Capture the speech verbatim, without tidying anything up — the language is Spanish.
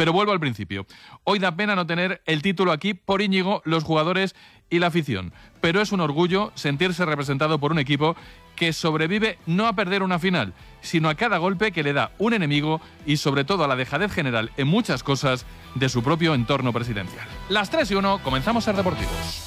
Pero vuelvo al principio. Hoy da pena no tener el título aquí por Íñigo, los jugadores y la afición. Pero es un orgullo sentirse representado por un equipo que sobrevive no a perder una final, sino a cada golpe que le da un enemigo y sobre todo a la dejadez general en muchas cosas de su propio entorno presidencial. Las tres y uno, comenzamos Ser Deportivos.